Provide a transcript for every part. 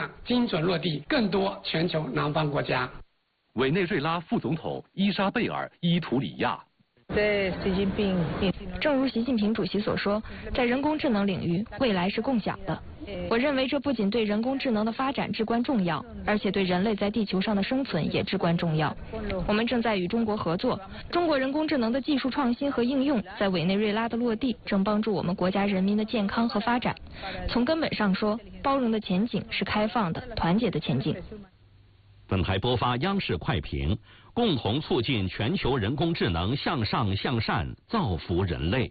上精准落地更多全球南方国家。 委内瑞拉副总统伊莎贝尔·伊图里亚。 正如习近平主席所说，在人工智能领域，未来是共享的。我认为这不仅对人工智能的发展至关重要，而且对人类在地球上的生存也至关重要。我们正在与中国合作，中国人工智能的技术创新和应用在委内瑞拉的落地，正帮助我们国家人民的健康和发展。从根本上说，包容的前景是开放的、团结的前景。 本台播发央视快评，共同促进全球人工智能向上向善，造福人类。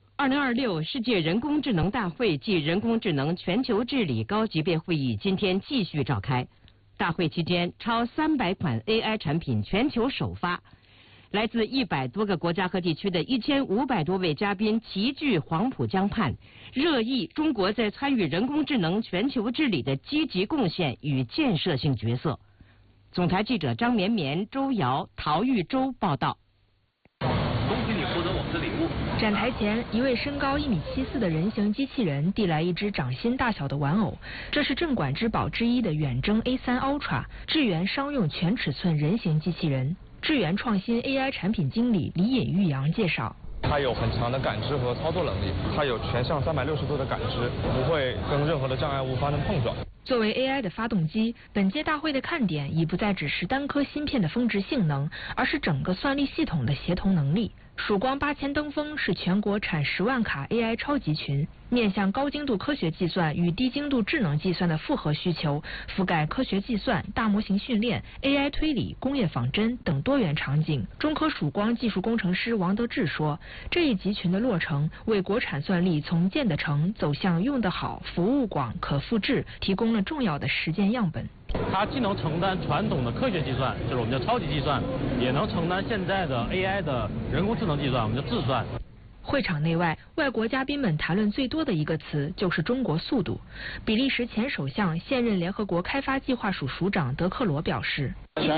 2026世界人工智能大会暨人工智能全球治理高级别会议今天继续召开。大会期间，超300款 AI 产品全球首发，来自100多个国家和地区的1500多位嘉宾齐聚黄浦江畔，热议中国在参与人工智能全球治理的积极贡献与建设性角色。总台记者张绵绵、周瑶、陶玉洲报道。 恭喜你获得我们的礼物。 展台前，一位身高1.74米的人形机器人递来一只掌心大小的玩偶，这是镇馆之宝之一的远征 A3 Ultra 智源商用全尺寸人形机器人。智源创新 AI 产品经理李尹玉阳介绍。 它有很强的感知和操作能力，它有全向360度的感知，不会跟任何的障碍物发生碰撞。 作为 AI 的发动机，本届大会的看点已不再只是单颗芯片的峰值性能，而是整个算力系统的协同能力。曙光8000登峰是全国产10万卡 AI 超级群，面向高精度科学计算与低精度智能计算的复合需求，覆盖科学计算、大模型训练、AI 推理、工业仿真等多元场景。中科曙光技术工程师王德志说，这一集群的落成，为国产算力从建得成走向用得好、服务广、可复制提供了重要的实践样本。 它既能承担传统的科学计算，就是我们叫超级计算，也能承担现在的 AI 的人工智能计算，我们叫智算。 会场内外，外国嘉宾们谈论最多的一个词就是中国速度。比利时前首相、现任联合国开发计划署署长德克罗表示，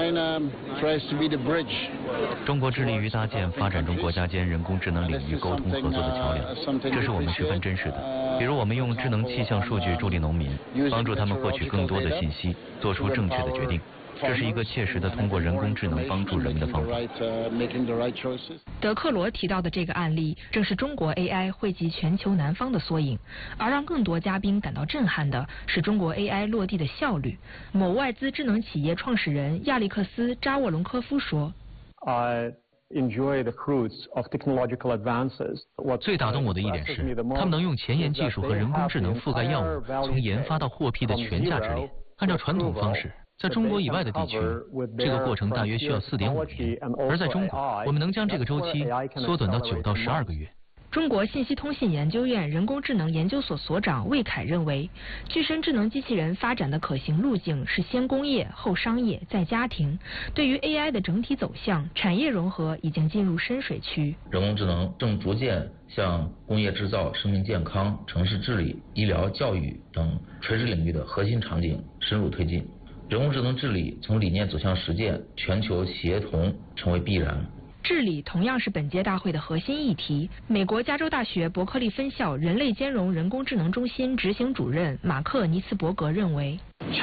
中国致力于搭建发展中国家间人工智能领域沟通合作的桥梁，这是我们十分珍视的。比如我们用智能气象数据助力农民，帮助他们获取更多的信息，做出正确的决定。这是一个切实的通过人工智能帮助人们的方法。 德克罗提到的这个案例，正是中国 AI 惠及全球南方的缩影。而让更多嘉宾感到震撼的是中国 AI 落地的效率。某外资智能企业创始人亚历克斯·扎沃隆科夫说， 最打动我的一点是，他们能用前沿技术和人工智能覆盖药物，从研发到获批的全价值链。按照传统方式，在中国以外的地区，这个过程大约需要4.5年，而在中国，我们能将这个周期缩短到9到12个月。 中国信息通信研究院人工智能研究所所长魏凯认为，具身智能机器人发展的可行路径是先工业后商业再家庭。对于 AI 的整体走向，产业融合已经进入深水区。 人工智能正逐渐向工业制造、生命健康、城市治理、医疗、教育等垂直领域的核心场景深入推进。人工智能治理从理念走向实践，全球协同成为必然。 治理同样是本届大会的核心议题。美国加州大学伯克利分校人类兼容人工智能中心执行主任马克·尼茨伯格认为，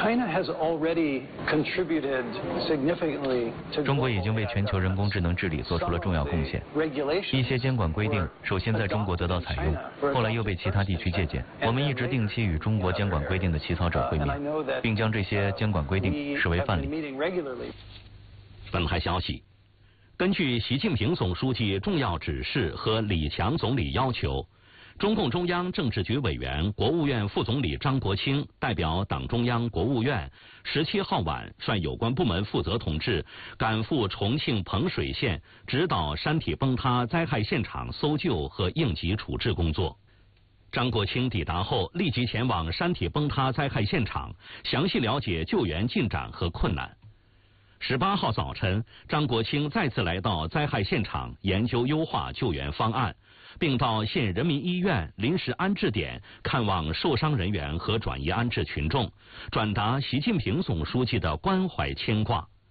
中国已经为全球人工智能治理做出了重要贡献。一些监管规定首先在中国得到采用，后来又被其他地区借鉴。我们一直定期与中国监管规定的起草者会面，并将这些监管规定视为范例。 本台消息，根据习近平总书记重要指示和李强总理要求，中共中央政治局委员、国务院副总理张国清代表党中央、国务院17号晚率有关部门负责同志赶赴重庆彭水县，指导山体崩塌灾害现场搜救和应急处置工作。张国清抵达后，立即前往山体崩塌灾害现场，详细了解救援进展和困难。18号早晨，张国清再次来到灾害现场，研究优化救援方案，并到县人民医院临时安置点看望受伤人员和转移安置群众，转达习近平总书记的关怀牵挂。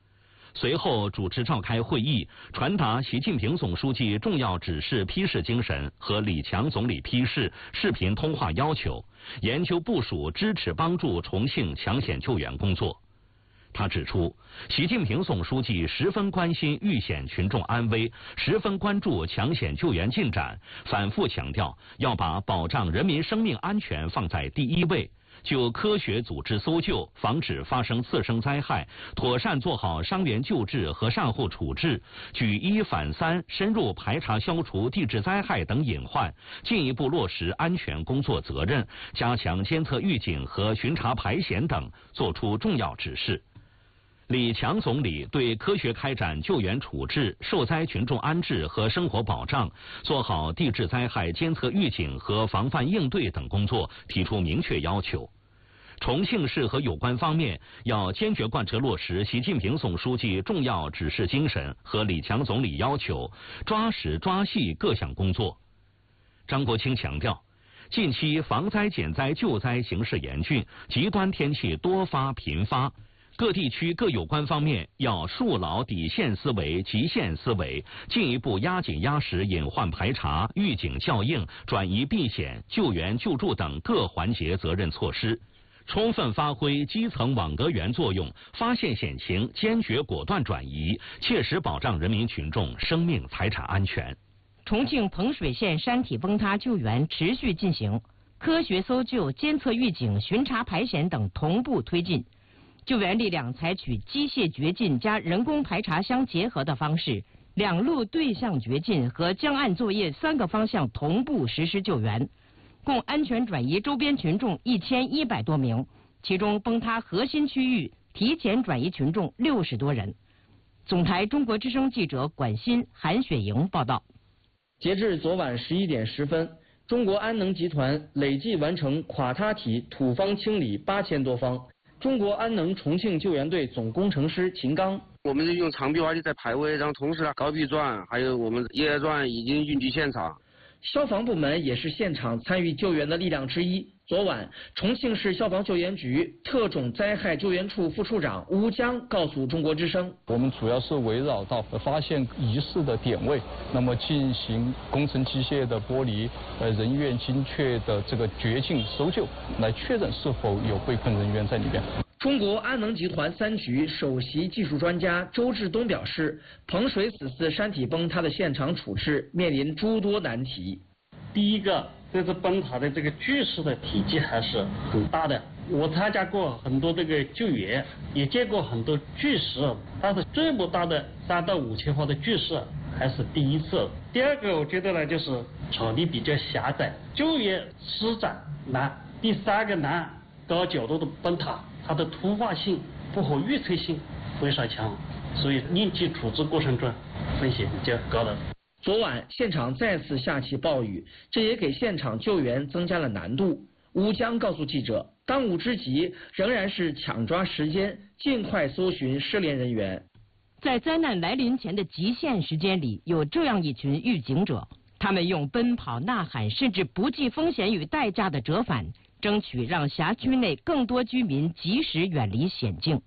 随后主持召开会议，传达习近平总书记重要指示批示精神和李强总理批示视频通话要求，研究部署支持帮助重庆抢险救援工作。他指出，习近平总书记十分关心遇险群众安危，十分关注抢险救援进展，反复强调要把保障人民生命安全放在第一位，就科学组织搜救，防止发生次生灾害，妥善做好伤员救治和善后处置，举一反三，深入排查消除地质灾害等隐患，进一步落实安全工作责任，加强监测预警和巡查排险等，作出重要指示。李强总理对科学开展救援处置、受灾群众安置和生活保障，做好地质灾害监测预警和防范应对等工作提出明确要求。重庆市和有关方面要坚决贯彻落实习近平总书记重要指示精神和李强总理要求，抓实抓细各项工作。张国清强调，近期防灾减灾救灾形势严峻，极端天气多发频发，各地区各有关方面要树牢底线思维、极限思维，进一步压紧压实隐患排查、预警效应、转移避险、救援救助等各环节责任措施，充分发挥基层网格员作用，发现险情坚决果断转移，切实保障人民群众生命财产安全。 重庆彭水县山体崩塌救援持续进行，科学搜救、监测预警、巡查排险等同步推进。救援力量采取机械掘进加人工排查相结合的方式，两路对向掘进和江岸作业3个方向同步实施救援，共安全转移周边群众1100多名，其中崩塌核心区域提前转移群众60多人。总台中国之声记者管欣、韩雪莹报道。 截至昨晚11点10分，中国安能集团累计完成垮塌体土方清理8000多方。中国安能重庆救援队总工程师秦刚， 我们是用长臂挖地在排位，然后同时高臂钻还有我们野钻已经运抵现场。 消防部门也是现场参与救援的力量之一。昨晚，重庆市消防救援局特种灾害救援处副处长吴江告诉中国之声， 我们主要是围绕到发现疑似的点位，那么进行工程机械的剥离，人员精确的这个掘进搜救，来确认是否有被困人员在里边。 中国安能集团3局首席技术专家周志东表示，彭水此次山体崩塌的现场处置面临诸多难题。 第一个，这次崩塌的这个巨石的体积还是很大的。我参加过很多这个救援，也见过很多巨石，但是这么大的3到5千方的巨石还是第一次。第二个，我觉得呢，就是场地比较狭窄，救援施展难。第3个难，高角度的崩塌，它的突发性、不可预测性非常强，所以应急处置过程中风险比较高的。 昨晚现场再次下起暴雨，这也给现场救援增加了难度。吴江告诉记者，当务之急仍然是抢抓时间，尽快搜寻失联人员。 在灾难来临前的极限时间里，有这样一群预警者，他们用奔跑、呐喊，甚至不计风险与代价的折返，争取让辖区内更多居民及时远离险境。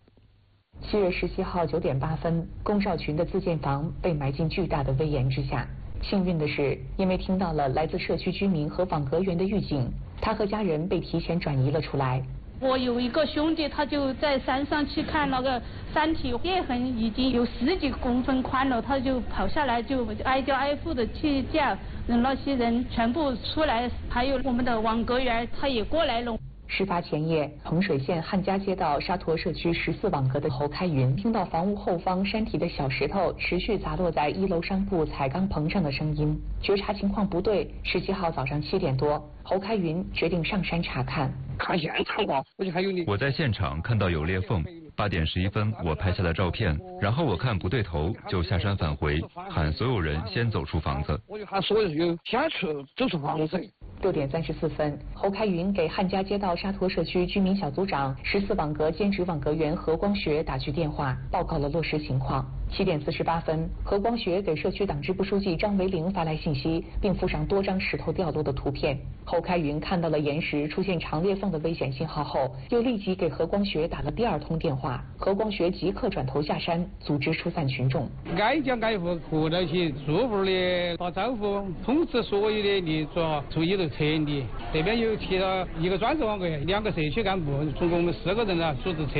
7月17号9点8分，龚少群的自建房被埋进巨大的危岩之下。幸运的是，因为听到了来自社区居民和网格员的预警，他和家人被提前转移了出来。 我有一个兄弟，他就在山上去看那个山体裂痕已经有10几公分宽了，他就跑下来，就挨家挨户的去叫那些人全部出来，还有我们的网格员他也过来了。 事发前夜，彭水县汉家街道沙坨社区14网格的侯开云听到房屋后方山体的小石头持续砸落在1楼商铺彩钢棚上的声音，觉察情况不对。17号早上7点多，侯开云决定上山查看。 看现场吧，我在现场看到有裂缝。8点11分，我拍下了照片，然后我看不对头，就下山返回，喊所有人先走出房子。 我就喊所有人先走出房子。 6点34分，侯开云给汉家街道沙坨社区居民小组长、14网格兼职网格员何光学打去电话，报告了落实情况。 7点48分，何光学给社区党支部书记张维龄发来信息，并附上多张石头掉落的图片。侯开云看到了岩石出现长裂缝的危险信号后，又立即给何光学打了第2通电话。何光学即刻转头下山，组织疏散群众。 挨家挨户合到起，逐步的打招呼，通知所有的你做注意的撤离。这边又提了1个专职网格，2个社区干部，总共我们4个人组织撤